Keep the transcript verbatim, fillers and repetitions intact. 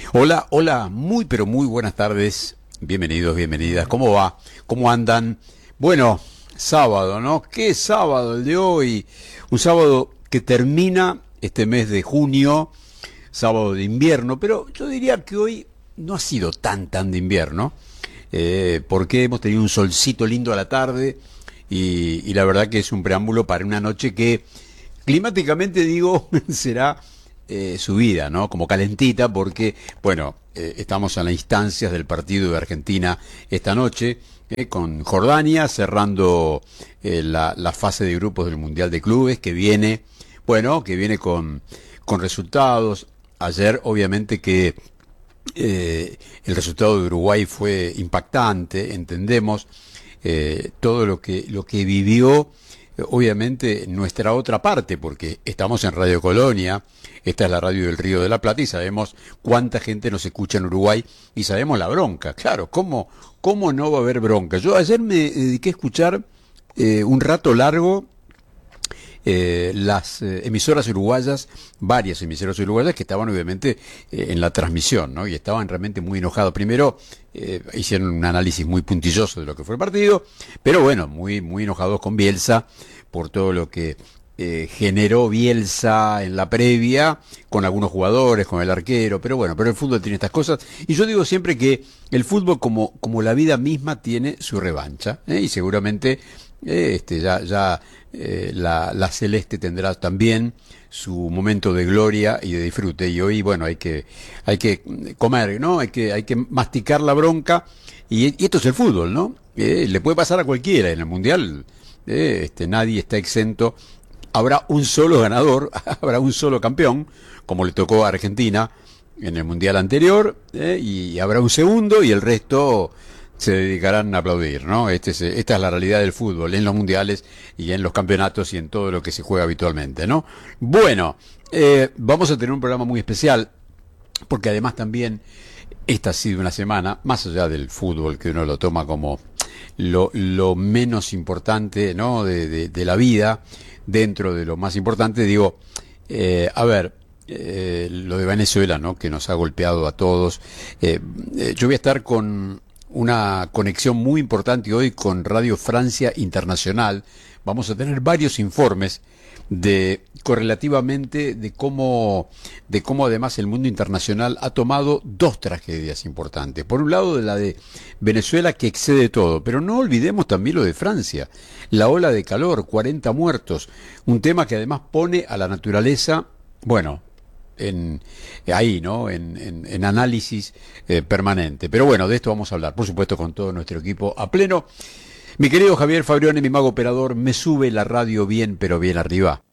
Hola, hola, muy pero muy buenas tardes. Bienvenidos, bienvenidas. ¿Cómo va? ¿Cómo andan? Bueno, sábado, ¿no? ¿Qué sábado el de hoy? Un sábado que termina este mes de junio, sábado de invierno, pero yo diría que hoy no ha sido tan tan de invierno, eh, porque hemos tenido un solcito lindo a la tarde y, y la verdad que es un preámbulo para una noche que climáticamente digo será eh, subida, ¿no? Como calentita, porque, bueno, eh, estamos a las instancias del partido de Argentina esta noche, eh, con Jordania, cerrando eh, la, la fase de grupos del Mundial de Clubes, que viene, bueno, que viene con, con resultados. Ayer, obviamente, que eh, el resultado de Uruguay fue impactante, entendemos eh, todo lo que, lo que vivió obviamente nuestra otra parte, porque estamos en Radio Colonia, esta es la radio del Río de la Plata y sabemos cuánta gente nos escucha en Uruguay y sabemos la bronca, claro, ¿cómo, cómo no va a haber bronca? Yo ayer me dediqué a escuchar eh, un rato largo eh, las eh, emisoras uruguayas, varias emisoras uruguayas que estaban obviamente eh, en la transmisión, ¿no? Y estaban realmente muy enojados. Primero eh, hicieron un análisis muy puntilloso de lo que fue el partido, pero bueno, muy, muy enojados con Bielsa por todo lo que eh, generó Bielsa en la previa, con algunos jugadores, con el arquero, pero bueno, pero el fútbol tiene estas cosas, y yo digo siempre que el fútbol, como, como la vida misma, tiene su revancha, ¿eh? Y seguramente eh, este, ya, ya eh, la, la Celeste tendrá también su momento de gloria y de disfrute, y hoy, bueno, hay que, hay que comer, ¿no? Hay que, hay que masticar la bronca, y, y esto es el fútbol, ¿no? Eh, le puede pasar a cualquiera en el Mundial. Eh, este, nadie está exento. Habrá un solo ganador, habrá un solo campeón, como le tocó a Argentina en el Mundial anterior, eh, y habrá un segundo y el resto se dedicarán a aplaudir, ¿no? Este es, esta es la realidad del fútbol en los mundiales y en los campeonatos y en todo lo que se juega habitualmente, ¿no? Bueno, eh, vamos a tener un programa muy especial, porque además también esta ha sido una semana, más allá del fútbol, que uno lo toma como lo, lo menos importante, ¿no? de, de, de la vida, dentro de lo más importante, digo, eh, a ver, eh, lo de Venezuela, ¿no? Que nos ha golpeado a todos. Eh, eh, yo voy a estar con una conexión muy importante hoy con Radio Francia Internacional. Vamos a tener varios informes de correlativamente de cómo de cómo además el mundo internacional ha tomado dos tragedias importantes. Por un lado, de la de Venezuela, que excede todo, pero no olvidemos también lo de Francia, la ola de calor, cuarenta muertos, un tema que además pone a la naturaleza, bueno, en ahí, ¿no? En, en, en análisis eh, permanente. Pero bueno, de esto vamos a hablar, por supuesto, con todo nuestro equipo a pleno. Mi querido Javier Fabrione, mi mago operador, me sube la radio bien, pero bien arriba.